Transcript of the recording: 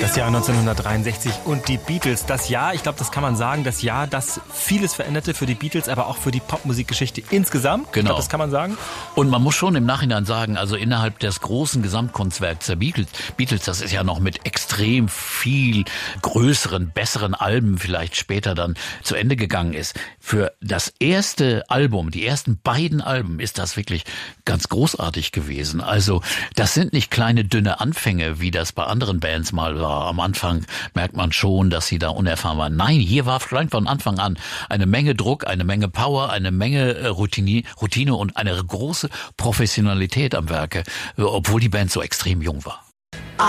Das Jahr 1963 und die Beatles. Das Jahr, ich glaube, das kann man sagen, das Jahr, das vieles veränderte für die Beatles, aber auch für die Popmusikgeschichte insgesamt. Genau. Ich glaube, das kann man sagen. Und man muss schon im Nachhinein sagen, also innerhalb des großen Gesamtkunstwerks der Beatles, das ist ja noch mit extrem viel größeren, besseren Alben vielleicht später dann zu Ende gegangen ist. Für das erste Album, die ersten beiden Alben, ist das wirklich ganz großartig gewesen. Also das sind nicht kleine, dünne Anfänge, wie das bei anderen Bands mal war. Am Anfang merkt man schon, dass sie da unerfahren waren. Nein, hier war vielleicht von Anfang an eine Menge Druck, eine Menge Power, eine Menge Routine und eine große Professionalität am Werke, obwohl die Band so extrem jung war.